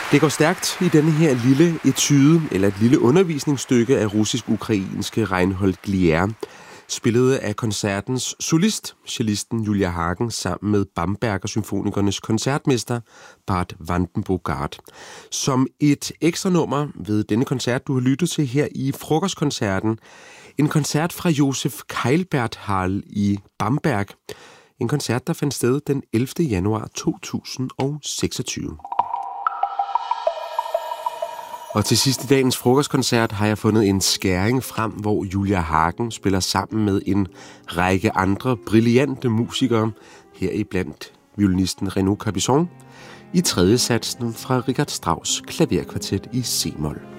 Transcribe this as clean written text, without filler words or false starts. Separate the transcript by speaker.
Speaker 1: Det går stærkt i denne her lille etude, eller et lille undervisningsstykke af russisk-ukrainske Reinhold Glier, spillet af koncertens solist, cellisten Julia Hagen, sammen med Bamberger Symfonikernes koncertmester Bart Vandenbogart. Som et ekstra nummer ved denne koncert, du har lyttet til her i frokostkoncerten, en koncert fra Josef Keilbert Hall i Bamberg. En koncert, der fandt sted den 11. januar 2026. Og til sidst i dagens frokostkoncert har jeg fundet en skæring frem, hvor Julia Hagen spiller sammen med en række andre brillante musikere, heriblandt violinisten Renaud Capuçon, i tredje satsen fra Richard Strauss klaverkvartet i C-mol.